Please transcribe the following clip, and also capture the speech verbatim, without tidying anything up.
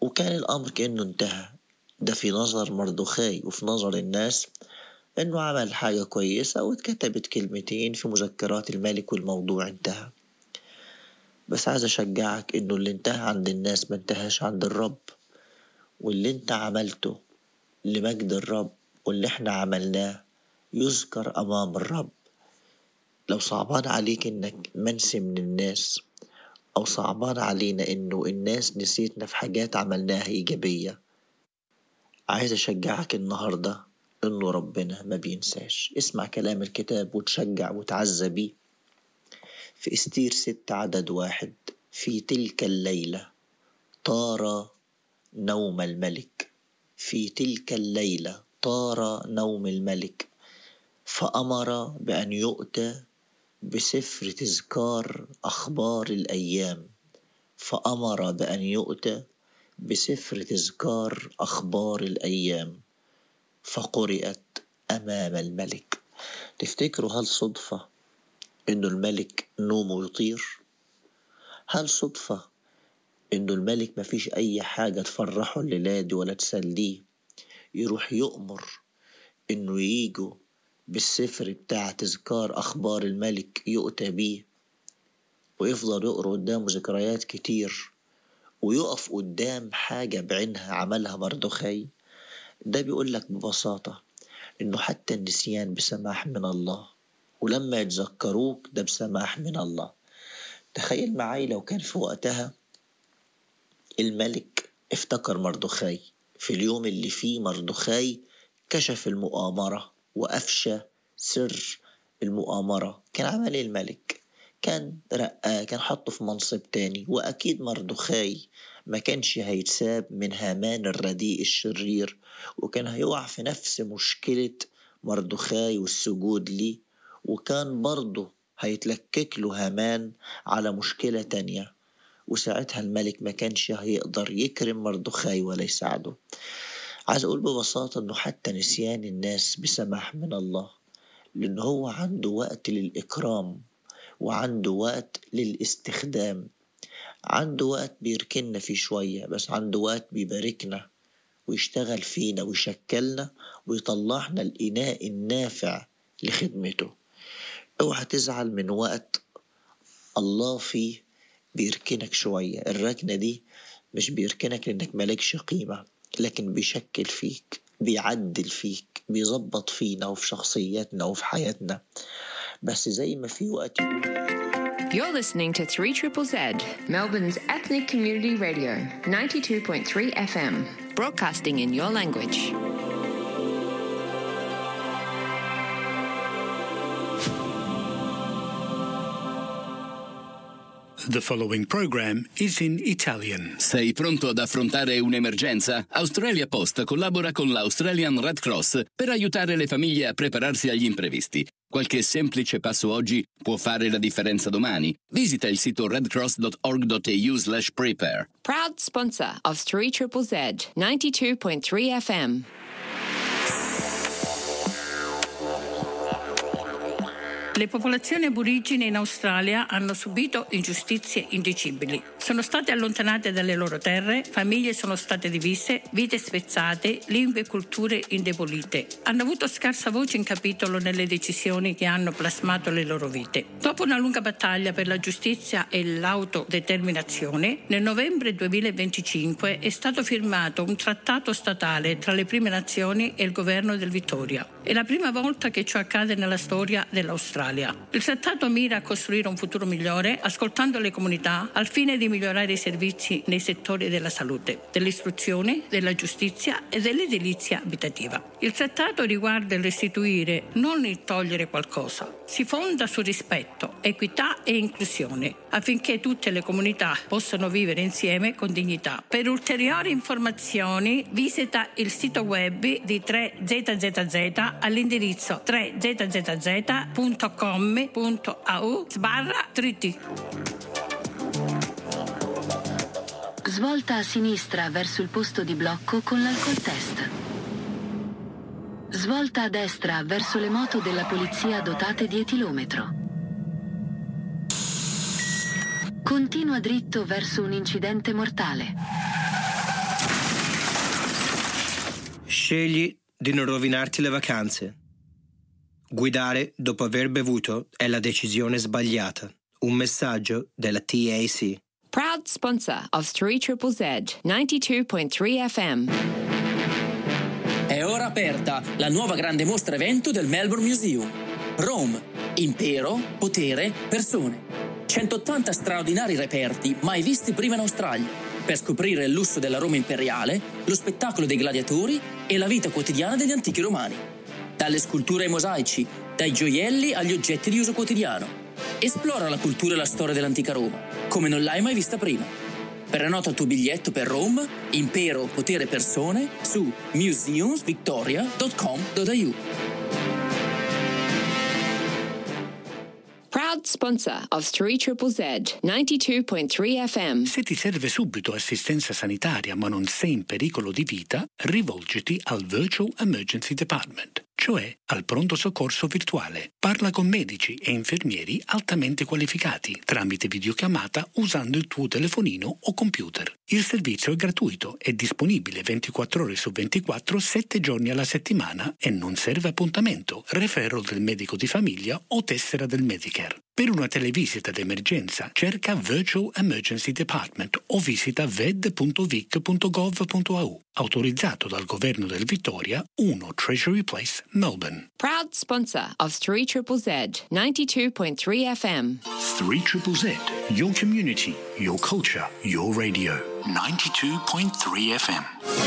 وكان الأمر كأنه انتهى. ده في نظر مردخاي، وفي نظر الناس إنه عمل حاجة كويسة واتكتبت كلمتين في مذكرات الملك والموضوع انتهى. بس عايز أشجعك إنه اللي انتهى عند الناس ما انتهاش عند الرب، واللي انت عملته لمجد الرب واللي احنا عملناه يذكر أمام الرب. لو صعبان عليك إنك منسي من الناس، أو صعبان علينا إنه الناس نسيتنا في حاجات عملناها إيجابية، عايز أشجعك النهاردة إنه ربنا ما بينساش. اسمع كلام الكتاب وتشجع وتعزى بيه. في استير ست عدد واحد: في تلك الليلة طار نوم الملك، في تلك الليلة طار نوم الملك، فأمر بأن يؤتى بسفر تذكار أخبار الأيام، فأمر بأن يؤتى بسفر تذكار أخبار الأيام، فقرأت أمام الملك. تفتكروا هل صدفة إنه الملك نومه يطير؟ هل صدفة إنه الملك ما فيش أي حاجة تفرحه الليلة دي ولا تسليه يروح يؤمر إنه ييجوا بالسفر بتاع تذكار أخبار الملك يؤتى بيه، ويفضل يقرأ قدامه ذكريات كتير، ويقف قدام حاجة بعينها عملها مردخاي؟ ده بيقول لك ببساطة إنه حتى النسيان بسماح من الله، ولما يتذكروك ده بسماح من الله. تخيل معي لو كان في وقتها الملك افتكر مردخاي في اليوم اللي فيه مردخاي كشف المؤامرة وأفشى سر المؤامرة، كان عمل الملك؟ كان رقاه، كان حطه في منصب تاني. وأكيد مردخاي ما كانش هيتساب من هامان الرديء الشرير، وكان هيقع في نفس مشكلة مردخاي والسجود ليه، وكان برضه هيتلكك له هامان على مشكلة تانية، وساعتها الملك ما كانش هيقدر يكرم مردخاي ولا يساعده. عايز أقول ببساطة أنه حتى نسيان الناس بسماح من الله، لأنه هو عنده وقت للإكرام وعنده وقت للاستخدام. عنده وقت بيركننا فيه شوية، بس عنده وقت بيباركنا ويشتغل فينا ويشكلنا ويطلعنا الإناء النافع لخدمته. اوعى تزعل من وقت الله فيه بيركنك شوية. الركنة دي مش بيركنك لأنك مالكش قيمة، لكن بيشكل فيك، بيعدل فيك، بيظبط فينا وفي شخصياتنا وفي حياتنا. بس زي ما في وقت. You're listening to three Z Z Z, Melbourne's ethnic community radio, ninety-two point three F M, broadcasting in your language. The following program is in Italian. Sei pronto ad affrontare un'emergenza? Australia Post collabora con l'Australian Red Cross per aiutare le famiglie a prepararsi agli imprevisti. Qualche semplice passo oggi può fare la differenza domani. Visita il sito redcross dot org dot a u slash prepare. Proud sponsor of three Z Z Z, ninety-two point three F M. Le popolazioni aborigene in Australia hanno subito ingiustizie indicibili. Sono state allontanate dalle loro terre, famiglie sono state divise, vite spezzate, lingue e culture indebolite. Hanno avuto scarsa voce in capitolo nelle decisioni che hanno plasmato le loro vite. Dopo una lunga battaglia per la giustizia e l'autodeterminazione, nel novembre duemilaventicinque è stato firmato un trattato statale tra le prime nazioni e il governo del Victoria. È la prima volta che ciò accade nella storia dell'Australia. Il trattato mira a costruire un futuro migliore ascoltando le comunità al fine di migliorare i servizi nei settori della salute, dell'istruzione, della giustizia e dell'edilizia abitativa. Il trattato riguarda il restituire, non il togliere qualcosa. Si fonda su rispetto, equità e inclusione affinché tutte le comunità possano vivere insieme con dignità. Per ulteriori informazioni visita il sito web di tre Z Z Z all'indirizzo tre Z Z Z punto com punto a u sbarra tre T. Svolta a sinistra verso il posto di blocco con l'alcol test. Svolta a destra verso le moto della polizia dotate di etilometro. Continua dritto verso un incidente mortale. Scegli di non rovinarti le vacanze. Guidare dopo aver bevuto è la decisione sbagliata. Un messaggio della T A C. Proud sponsor of three triple Z ninety-two point three F M. È ora aperta la nuova grande mostra evento del Melbourne Museum. Rome, impero, potere, persone. centottanta straordinari reperti mai visti prima in Australia, per scoprire il lusso della Roma imperiale, lo spettacolo dei gladiatori e la vita quotidiana degli antichi romani. Dalle sculture ai mosaici, dai gioielli agli oggetti di uso quotidiano. Esplora la cultura e la storia dell'antica Roma, come non l'hai mai vista prima. Prenota il tuo biglietto per Rome, impero, potere, persone su museums victoria dot com dot a u. Proud sponsor of three triple Z ninety-two point three F M. Se ti serve subito assistenza sanitaria ma non sei in pericolo di vita, rivolgiti al Virtual Emergency Department, cioè al pronto soccorso virtuale. Parla con medici e infermieri altamente qualificati tramite videochiamata usando il tuo telefonino o computer. Il servizio è gratuito, è disponibile ventiquattro ore su ventiquattro, sette giorni alla settimana e non serve appuntamento, referral del medico di famiglia o tessera del Medicare. Per una televisita d'emergenza cerca Virtual Emergency Department o visita ved punto vic punto gov punto a u. Autorizzato dal governo del Victoria, uno Treasury Place, Melbourne. Proud sponsor of three triple Z ninety-two point three F M. three triple Z, your community, your culture, your radio. ninety-two point three F M.